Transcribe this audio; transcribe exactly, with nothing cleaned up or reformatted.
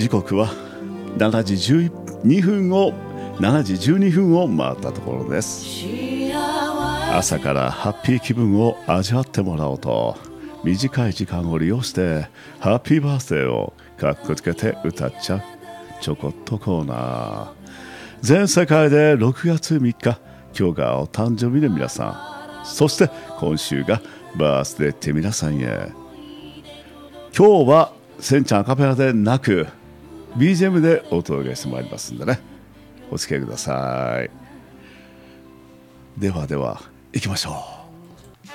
時刻はしちじじゅうにふんをしちじじゅうにふんを回ったところです。朝からハッピー気分を味わってもらおうと、短い時間を利用してハッピーバースデーをかっこつけて歌っちゃうちょこっとコーナー。全世界でろくがつみっか、今日がお誕生日の皆さん、そして今週がバースデーって皆さんへ。今日はせんちゃんアカペラでなく ビージーエム でお届けしてまいりますんでね、お付き合いください。ではでは行きましょう。